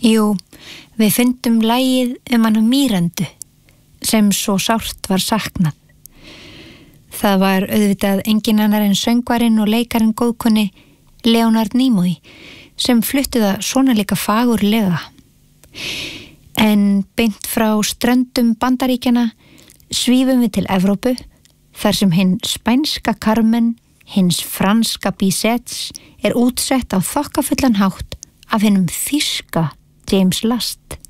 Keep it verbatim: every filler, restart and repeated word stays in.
Jú, við fundum lagið um hana Mírandu sem svo sárt var saknað. Það var auðvitað engin annar en söngvarinn og leikarinn góðkunni Leonard Nimoy sem flutti það svona líka fagurlega. En beint frá ströndum Bandaríkjanna svífum við til Evrópu þar sem hinn spænska Carmen, hins franska Bizets er útsett á þokkafullan hátt af hinnum þýska James Last.